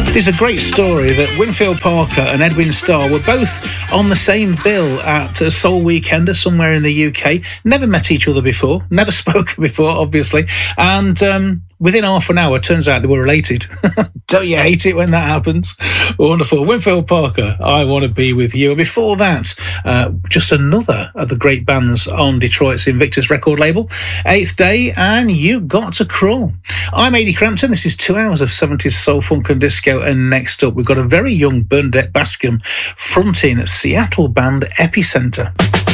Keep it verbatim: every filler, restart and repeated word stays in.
There's a great story that Winfield Parker and Edwin Starr were both on the same bill at a Soul Weekender somewhere in the U K. Never met each other before, never spoken before, obviously. And um, within half an hour, turns out they were related. Don't you hate it when that happens? Wonderful. Winfield Parker, I Want to Be With You. And before that, uh, just another of the great bands on Detroit's Invictus record label, Eighth Day and You Got to Crawl. I'm Adi Crampton. This is two hours of seventies soul, funk and disco. And next up, we've got a very young Bernadette Bascom fronting Seattle band Epicenter.